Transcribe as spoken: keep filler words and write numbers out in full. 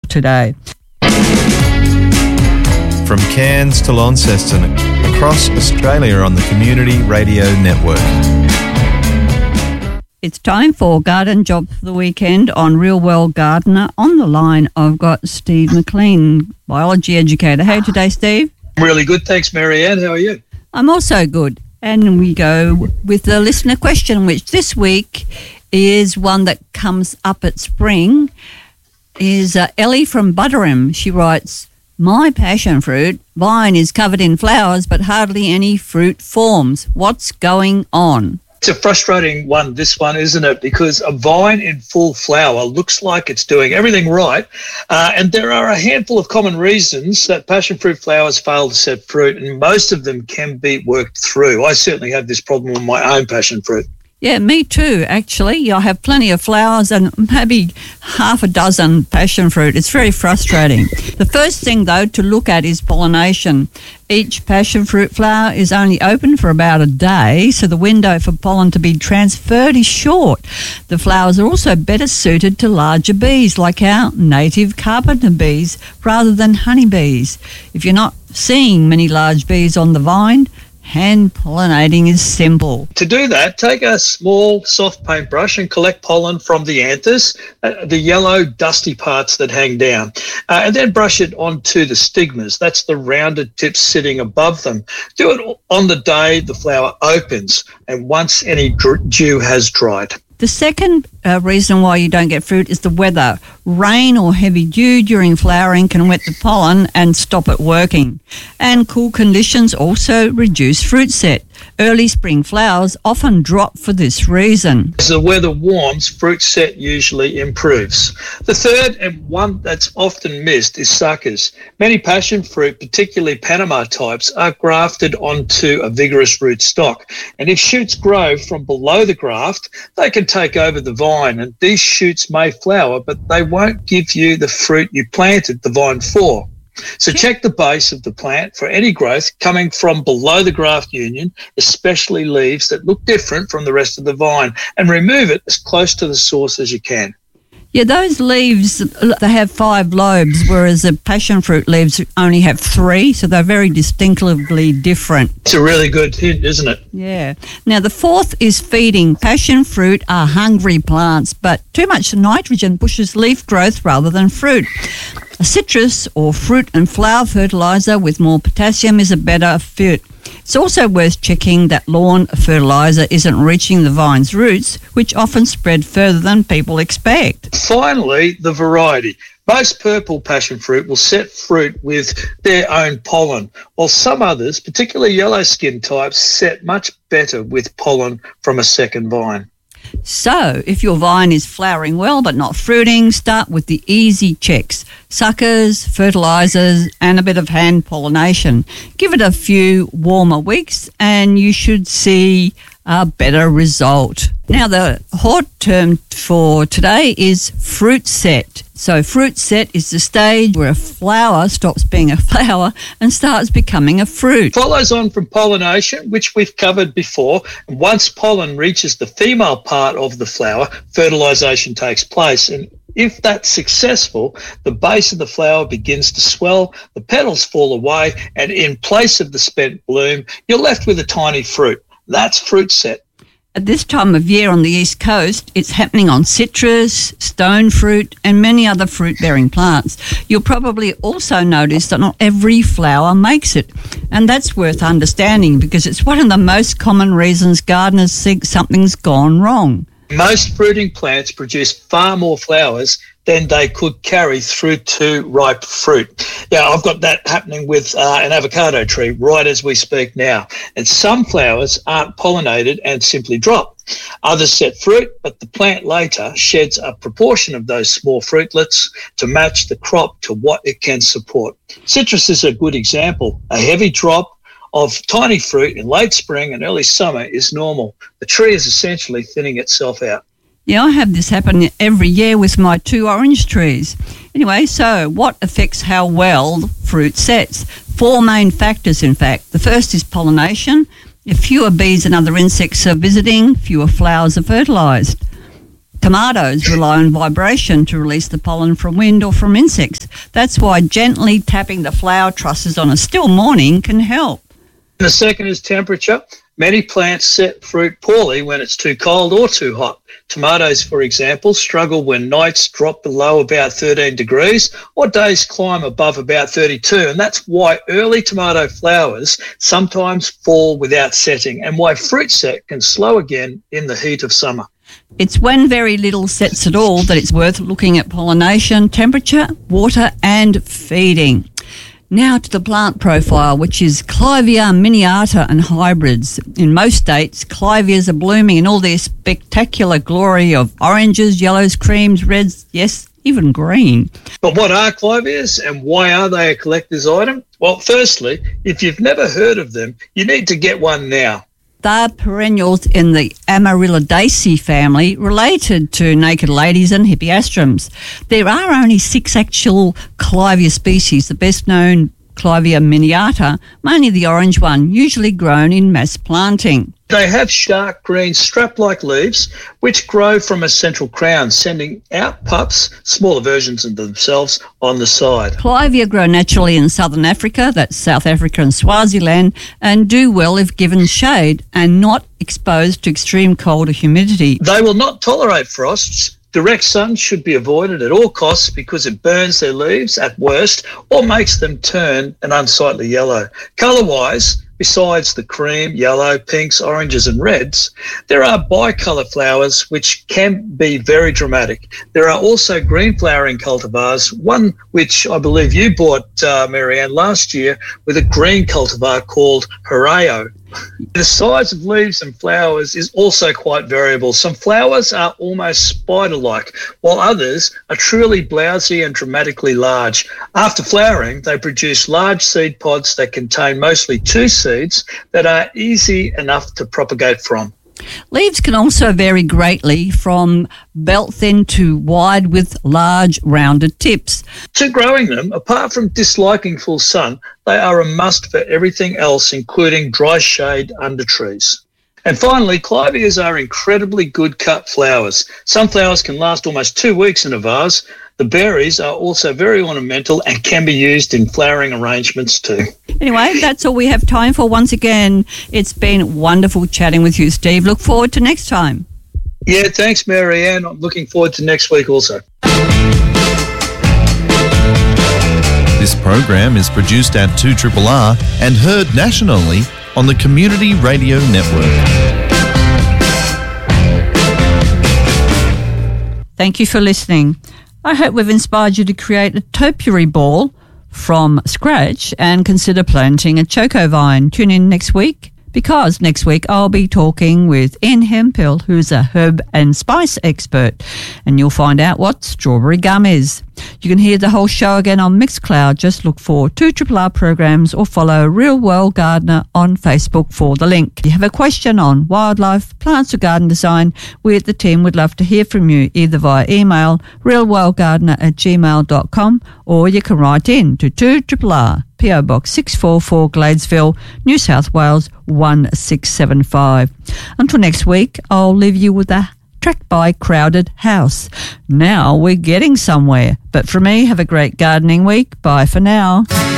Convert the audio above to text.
today. From Cairns to Launceston, across Australia on the Community Radio Network. It's time for Garden Job for the Weekend on Real World Gardener. On the line, I've got Steve McLean, biology educator. How are you today, Steve? Really good, thanks, Marianne. How are you? I'm also good. And we go with the listener question, which this week is one that comes up at spring, is uh, Ellie from Butterham. She writes, my passion fruit vine is covered in flowers but hardly any fruit forms. What's going on? It's a frustrating one, this one, isn't it? Because a vine in full flower looks like it's doing everything right, uh, and there are a handful of common reasons that passion fruit flowers fail to set fruit, and most of them can be worked through. I certainly have this problem with my own passion fruit. Yeah, me too, actually. I have plenty of flowers and maybe half a dozen passion fruit. It's very frustrating. The first thing, though, to look at is pollination. Each passion fruit flower is only open for about a day, so the window for pollen to be transferred is short. The flowers are also better suited to larger bees, like our native carpenter bees, rather than honeybees. If you're not seeing many large bees on the vine, hand pollinating is simple. To do that, take a small soft paintbrush and collect pollen from the anthers, uh, the yellow dusty parts that hang down, uh, and then brush it onto the stigmas. That's the rounded tips sitting above them. Do it on the day the flower opens and once any dr- dew has dried. The second uh, reason why you don't get fruit is the weather. Rain or heavy dew during flowering can wet the pollen and stop it working. And cool conditions also reduce fruit set. Early spring flowers often drop for this reason. As the weather warms, fruit set usually improves. The third, and one that's often missed, is suckers. Many passion fruit, particularly Panama types, are grafted onto a vigorous root stock. And if shoots grow from below the graft, they can take over the vine, and these shoots may flower, but they won't give you the fruit you planted the vine for. So check the base of the plant for any growth coming from below the graft union, especially leaves that look different from the rest of the vine, and remove it as close to the source as you can. Yeah, those leaves, they have five lobes, whereas the passion fruit leaves only have three, so they're very distinctively different. It's a really good hint, isn't it? Yeah. Now, the fourth is feeding. Passion fruit are hungry plants, but too much nitrogen pushes leaf growth rather than fruit. A citrus or fruit and flower fertiliser with more potassium is a better fit. It's also worth checking that lawn fertiliser isn't reaching the vine's roots, which often spread further than people expect. Finally, the variety. Most purple passion fruit will set fruit with their own pollen, while some others, particularly yellow skin types, set much better with pollen from a second vine. So, if your vine is flowering well but not fruiting, start with the easy checks: suckers, fertilisers, and a bit of hand pollination. Give it a few warmer weeks and you should see a better result. Now, the hot term for today is fruit set. So fruit set is the stage where a flower stops being a flower and starts becoming a fruit. Follows on from pollination, which we've covered before. And once pollen reaches the female part of the flower, fertilisation takes place. And if that's successful, the base of the flower begins to swell, the petals fall away, and in place of the spent bloom, you're left with a tiny fruit. That's fruit set. At this time of year on the East Coast, it's happening on citrus, stone fruit, and many other fruit-bearing plants. You'll probably also notice that not every flower makes it, and that's worth understanding because it's one of the most common reasons gardeners think something's gone wrong. Most fruiting plants produce far more flowers than they could carry through to ripe fruit. Yeah, I've got that happening with uh, an avocado tree right as we speak now. And some flowers aren't pollinated and simply drop. Others set fruit, but the plant later sheds a proportion of those small fruitlets to match the crop to what it can support. Citrus is a good example. A heavy drop of tiny fruit in late spring and early summer is normal. The tree is essentially thinning itself out. Yeah, I have this happen every year with my two orange trees. Anyway, so what affects how well fruit sets? Four main factors, in fact. The first is pollination. If fewer bees and other insects are visiting, fewer flowers are fertilised. Tomatoes rely on vibration to release the pollen from wind or from insects. That's why gently tapping the flower trusses on a still morning can help. And the second is temperature. Many plants set fruit poorly when it's too cold or too hot. Tomatoes, for example, struggle when nights drop below about thirteen degrees or days climb above about thirty-two. And that's why early tomato flowers sometimes fall without setting and why fruit set can slow again in the heat of summer. It's when very little sets at all that it's worth looking at pollination, temperature, water and feeding. Now to the plant profile, which is Clivia miniata and hybrids. In most states, clivias are blooming in all their spectacular glory of oranges, yellows, creams, reds, yes, even green. But what are clivias and why are they a collector's item? Well, firstly, if you've never heard of them, you need to get one now. They're perennials in the Amaryllidaceae family, related to naked ladies and hippeastrums. There are only six actual Clivia species, the best known Clivia miniata, mainly the orange one, usually grown in mass planting. They have dark green strap-like leaves which grow from a central crown, sending out pups, smaller versions of themselves, on the side. Clivia grow naturally in southern Africa, that's South Africa and Swaziland, and do well if given shade and not exposed to extreme cold or humidity. They will not tolerate frosts. Direct sun should be avoided at all costs because it burns their leaves at worst or makes them turn an unsightly yellow. Colour-wise, besides the cream, yellow, pinks, oranges and reds, there are bicolour flowers which can be very dramatic. There are also green flowering cultivars, one which I believe you bought, uh, Marianne, last year with a green cultivar called Horeo. The size of leaves and flowers is also quite variable. Some flowers are almost spider-like, while others are truly blousy and dramatically large. After flowering, they produce large seed pods that contain mostly two seeds that are easy enough to propagate from. Leaves can also vary greatly from belt thin to wide with large rounded tips. To growing them, apart from disliking full sun, they are a must for everything else, including dry shade under trees. And finally, clivias are incredibly good cut flowers. Some flowers can last almost two weeks in a vase. The berries are also very ornamental and can be used in flowering arrangements too. Anyway, that's all we have time for. Once again, it's been wonderful chatting with you, Steve. Look forward to next time. Yeah, thanks, Marianne. I'm looking forward to next week also. This program is produced at two R R R and heard nationally on the Community Radio Network. Thank you for listening. I hope we've inspired you to create a topiary ball from scratch and consider planting a choco vine. Tune in next week, because next week I'll be talking with Ian Hemphill, who's a herb and spice expert, and you'll find out what strawberry gum is. You can hear the whole show again on Mixcloud. Just look for two R R R programs or follow Real World Gardener on Facebook for the link. If you have a question on wildlife, plants or garden design, we at the team would love to hear from you, either via email realworldgardener at gmail dot com, or you can write in to two R R R, P O Box six four four, Gladesville, New South Wales one six seven five. Until next week, I'll leave you with a track by Crowded House. Now we're getting somewhere. But for me, have a great gardening week. Bye for now.